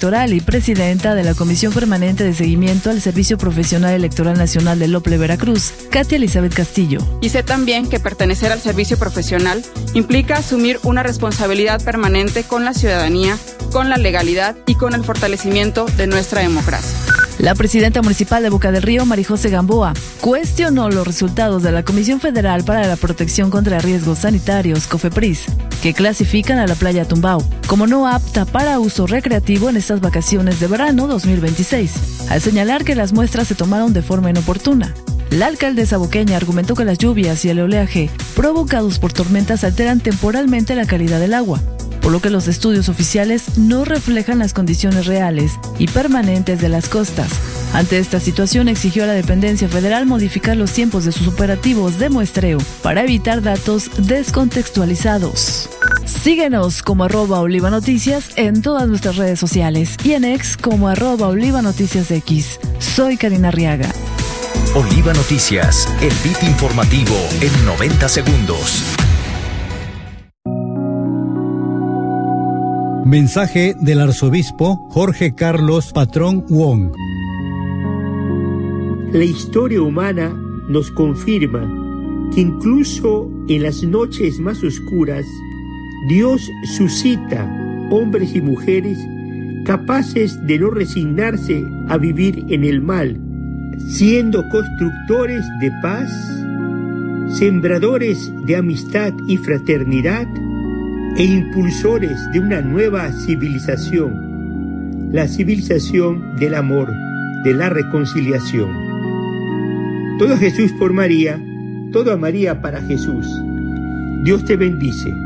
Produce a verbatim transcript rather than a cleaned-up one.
electoral y presidenta de la Comisión Permanente de Seguimiento al Servicio Profesional Electoral Nacional del Ople Veracruz, Katia Elizabeth Castillo. Y sé también que pertenecer al servicio profesional implica asumir una responsabilidad permanente con la ciudadanía, con la legalidad y con el fortalecimiento de nuestra democracia. La presidenta municipal de Boca del Río, Marijose Gamboa, cuestionó los resultados de la Comisión Federal para la Protección contra Riesgos Sanitarios, COFEPRIS, que clasifican a la playa Tumbao como no apta para uso recreativo en estas vacaciones de verano dos mil veintiséis, al señalar que las muestras se tomaron de forma inoportuna. La alcaldesa boqueña argumentó que las lluvias y el oleaje provocados por tormentas alteran temporalmente la calidad del agua, por lo que los estudios oficiales no reflejan las condiciones reales y permanentes de las costas. Ante esta situación, exigió a la dependencia federal modificar los tiempos de sus operativos de muestreo para evitar datos descontextualizados. Síguenos como arroba Oliva Noticias en todas nuestras redes sociales y en X como arroba Oliva Noticias X. Soy Karina Arriaga. Oliva Noticias, el beat informativo en noventa segundos. Mensaje del arzobispo Jorge Carlos Patrón Wong. La historia humana nos confirma que incluso en las noches más oscuras, Dios suscita hombres y mujeres capaces de no resignarse a vivir en el mal, siendo constructores de paz, sembradores de amistad y fraternidad, e impulsores de una nueva civilización, la civilización del amor, de la reconciliación. Todo a Jesús por María, todo a María para Jesús. Dios te bendice.